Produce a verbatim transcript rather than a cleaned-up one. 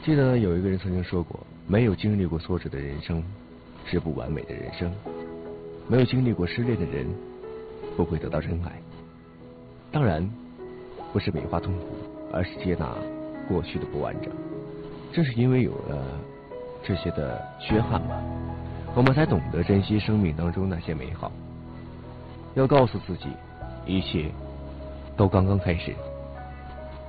记得有一个人曾经说过，没有经历过挫折的人生是不完美的人生，没有经历过失恋的人不会得到真爱。当然不是美化痛苦，而是接纳过去的不完整。正是因为有了这些的缺憾吧，我们才懂得珍惜生命当中那些美好。要告诉自己，一切都刚刚开始。